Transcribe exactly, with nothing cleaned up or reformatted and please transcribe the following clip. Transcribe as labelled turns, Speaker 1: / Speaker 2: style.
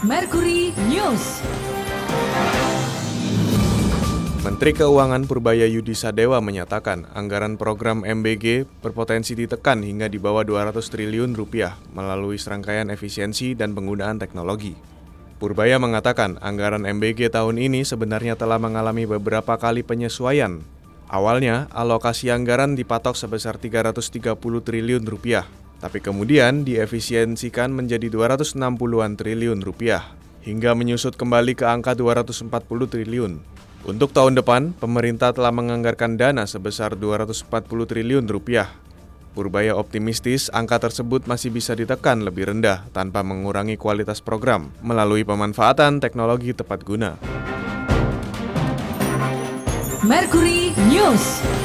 Speaker 1: Mercury News.
Speaker 2: Menteri Keuangan Purbaya Yudi Sadewa menyatakan anggaran program M B G berpotensi ditekan hingga di bawah dua ratus triliun rupiah melalui serangkaian efisiensi dan penggunaan teknologi. Purbaya mengatakan anggaran M B G tahun ini sebenarnya telah mengalami beberapa kali penyesuaian. Awalnya, alokasi anggaran dipatok sebesar tiga ratus tiga puluh triliun rupiah, tapi kemudian diefisiensikan menjadi dua ratus enam puluhan triliun rupiah, hingga menyusut kembali ke angka dua ratus empat puluh triliun. Untuk tahun depan, pemerintah telah menganggarkan dana sebesar dua ratus empat puluh triliun rupiah. Purbaya optimistis angka tersebut masih bisa ditekan lebih rendah tanpa mengurangi kualitas program melalui pemanfaatan teknologi tepat guna.
Speaker 1: Mercury News.